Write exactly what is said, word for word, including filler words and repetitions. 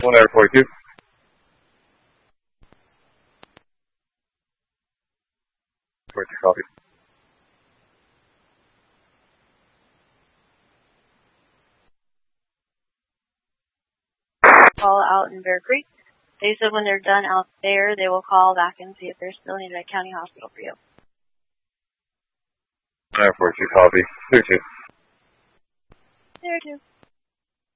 one Air forty-two. forty-two, copy. Call out in Bear Creek. They said when they're done out there, they will call back and see if they're still needed at County Hospital for you. Air forty-two, copy. Clear two. There too.